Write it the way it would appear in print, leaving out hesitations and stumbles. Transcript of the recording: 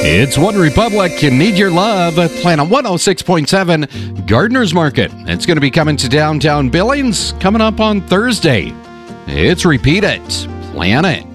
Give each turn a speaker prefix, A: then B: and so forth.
A: It's One Republic. You need your love. Plan on 106.7 Gardeners Market. It's going to be coming to downtown Billings coming up on Thursday. It's Repeat It. Plan it.